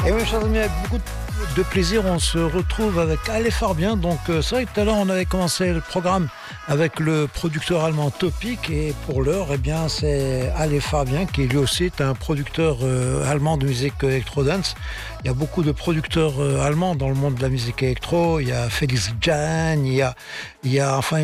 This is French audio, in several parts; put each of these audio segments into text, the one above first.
Et oui, chers amis, avec beaucoup de plaisir, on se retrouve avec Ale Farbien. Donc, c'est vrai que tout à l'heure, on avait commencé le programme avec le producteur allemand Topic. Et pour l'heure, eh bien, c'est Ale Farbien qui lui aussi est un producteur allemand de musique électro-dance. Il y a beaucoup de producteurs allemands dans le monde de la musique électro. Il y a Felix Jan, il y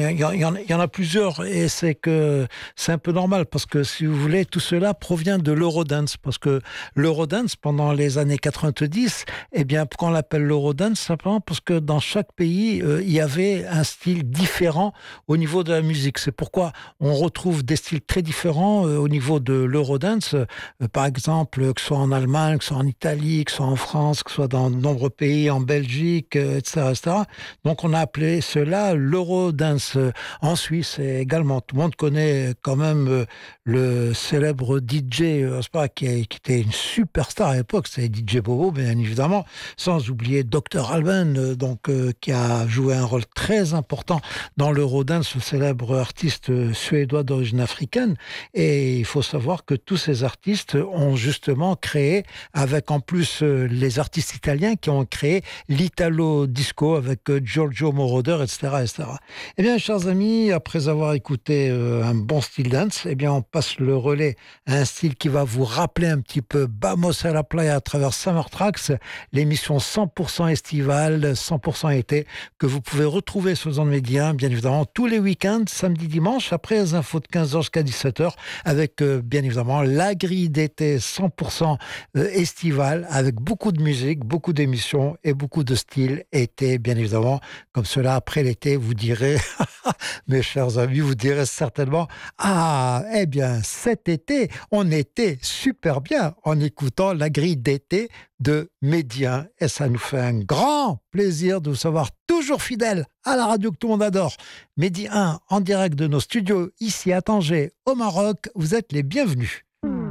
en a plusieurs. Et c'est un peu normal parce que, si vous voulez, tout cela provient de l'Eurodance. Parce que l'Eurodance, pendant les années 90, eh bien, pourquoi on l'appelle l'Eurodance? Simplement parce que dans chaque pays, il y avait un style différent au niveau de la musique. C'est pourquoi on retrouve des styles très différents au niveau de l'Eurodance. Par exemple, que ce soit en Allemagne, que ce soit en Italie, que ce soit en France, que ce soit dans de nombreux pays, en Belgique, etc., etc. Donc, on a appelé cela l'Eurodance. En Suisse également, tout le monde connaît quand même le célèbre DJ, qui était une superstar à l'époque, c'était DJ Bobo, bien évidemment, sans oublier Dr. Alban, qui a joué un rôle très important dans l'Eurodance, le célèbre artiste suédois d'origine africaine. Et il faut savoir que tous ces artistes ont justement créé, avec en plus les artistes italiens qui ont créé l'Italo Disco avec Giorgio Moroder, etc., etc. Eh bien, chers amis, après avoir écouté un bon style dance, eh bien, on passe le relais à un style qui va vous rappeler un petit peu Vamos a la playa à travers Summer Tracks, l'émission 100% estivale, 100% été, que vous pouvez retrouver sur Zone Média, bien évidemment, tous les week-ends, samedi, dimanche, après les infos de 15h jusqu'à 17h, avec, bien évidemment, la grille d'été 100% estivale, avec beaucoup de musique, beaucoup d'émissions et beaucoup de styles été, bien évidemment. Comme cela, après l'été, vous direz, mes chers amis, vous direz certainement, ah, eh bien, cet été, on était super bien en écoutant la grille d'été de Média. Et ça nous fait un grand plaisir de vous savoir toujours fidèles à la radio que tout le monde adore. Medi 1, en direct de nos studios ici à Tanger, au Maroc. Vous êtes les bienvenus.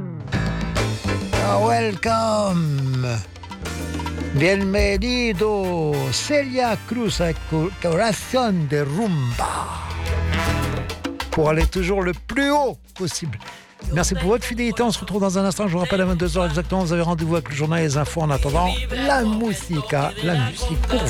Welcome. Bienvenido. Celia Cruz avec Corazón de Rumba. Pour aller toujours le plus haut possible. Merci pour votre fidélité. On se retrouve dans un instant. Je vous rappelle, à 22h exactement, vous avez rendez-vous avec le journal et les infos. En attendant, la musique pour vous.